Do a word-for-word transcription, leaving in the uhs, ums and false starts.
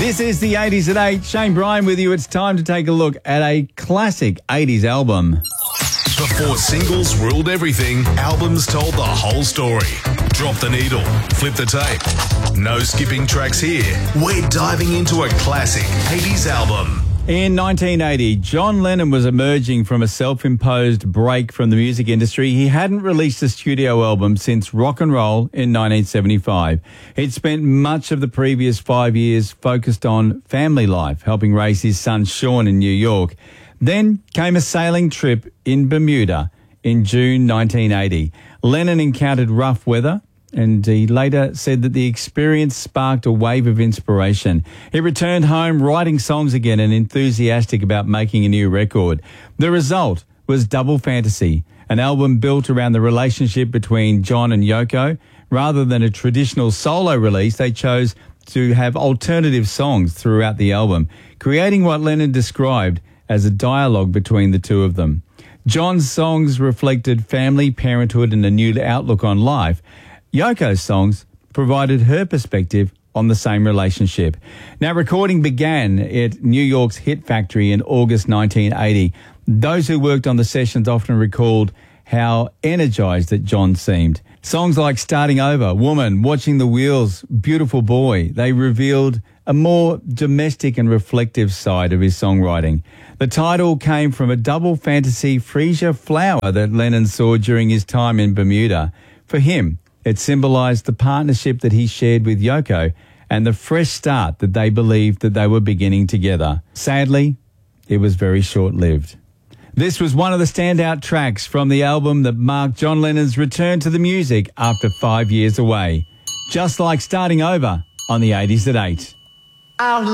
This is the eighties at eight. Shane Bryan with you. It's time to take a look at a classic eighties album. Before singles ruled everything, albums told the whole story. Drop the needle, flip the tape. No skipping tracks here. We're diving into a classic eighties album. In nineteen eighty, John Lennon was emerging from a self-imposed break from the music industry. He hadn't released a studio album since Rock and Roll in nineteen seventy-five. He'd spent much of the previous five years focused on family life, helping raise his son Sean in New York. Then came a sailing trip in Bermuda in June nineteen eighty. Lennon encountered rough weather, and he later said that the experience sparked a wave of inspiration. He returned home writing songs again and enthusiastic about making a new record. The result was Double Fantasy, an album built around the relationship between John and Yoko. Rather than a traditional solo release, they chose to have alternative songs throughout the album, creating what Lennon described as a dialogue between the two of them. John's songs reflected family, parenthood, and a new outlook on life. Yoko's songs provided her perspective on the same relationship. Now, recording began at New York's Hit Factory in August nineteen eighty. Those who worked on the sessions often recalled how energized that John seemed. Songs like Starting Over, Woman, Watching the Wheels, Beautiful Boy, they revealed a more domestic and reflective side of his songwriting. The title came from a double fantasy freesia flower that Lennon saw during his time in Bermuda. For him, it symbolized the partnership that he shared with Yoko and the fresh start that they believed that they were beginning together. Sadly, it was very short-lived. This was one of the standout tracks from the album that marked John Lennon's return to the music after five years away. Just like Starting Over on the eighties at eight. Our